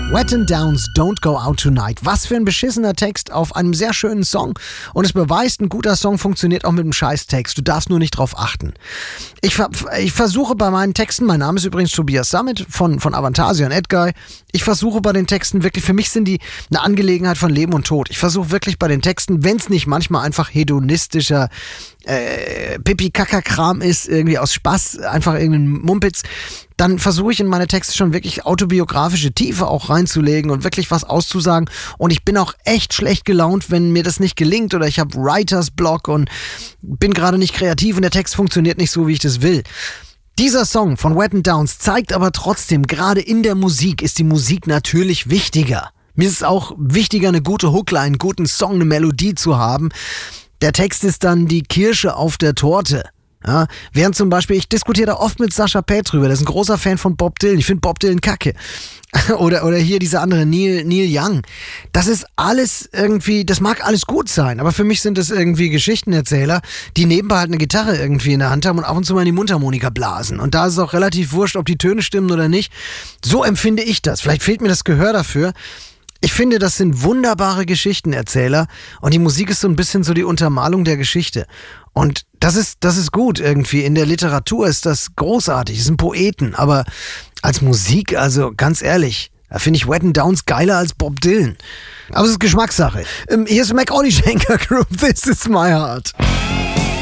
Wet and Downs, Don't Go Out Tonight. Was für ein beschissener Text auf einem sehr schönen Song. Und es beweist, ein guter Song funktioniert auch mit einem Scheißtext. Du darfst nur nicht drauf achten. Ich versuche bei meinen Texten, mein Name ist übrigens Tobias Sammet von Avantasia und Edguy, ich versuche bei den Texten wirklich, für mich sind die eine Angelegenheit von Leben und Tod. Ich versuche wirklich bei den Texten, wenn es nicht manchmal einfach hedonistischer Pipi-Kaka-Kram ist, irgendwie aus Spaß, einfach irgendein Mumpitz, dann versuche ich in meine Texte schon wirklich autobiografische Tiefe auch reinzulegen und wirklich was auszusagen. Und ich bin auch echt schlecht gelaunt, wenn mir das nicht gelingt oder ich habe Writers Block und bin gerade nicht kreativ und der Text funktioniert nicht so, wie ich das will. Dieser Song von Wet and Downs zeigt aber trotzdem, gerade in der Musik ist die Musik natürlich wichtiger. Mir ist es auch wichtiger, eine gute Hookline, einen guten Song, eine Melodie zu haben. Der Text ist dann die Kirsche auf der Torte. Ja, während zum Beispiel, ich diskutiere da oft mit Sascha Pett drüber, der ist ein großer Fan von Bob Dylan. Ich finde Bob Dylan kacke. Oder hier dieser andere, Neil Young. Das ist alles irgendwie, das mag alles gut sein, aber für mich sind das irgendwie Geschichtenerzähler, die nebenbei halt eine Gitarre irgendwie in der Hand haben und ab und zu mal in die Mundharmonika blasen. Und da ist es auch relativ wurscht, ob die Töne stimmen oder nicht. So empfinde ich das. Vielleicht fehlt mir das Gehör dafür. Ich finde, das sind wunderbare Geschichtenerzähler und die Musik ist so ein bisschen so die Untermalung der Geschichte. Und das ist gut irgendwie. In der Literatur ist das großartig, es sind Poeten, aber als Musik, also ganz ehrlich, da finde ich Wet and Downs geiler als Bob Dylan. Aber es ist Geschmackssache. Hier ist Macaulay Schenker Group, This Is My Heart.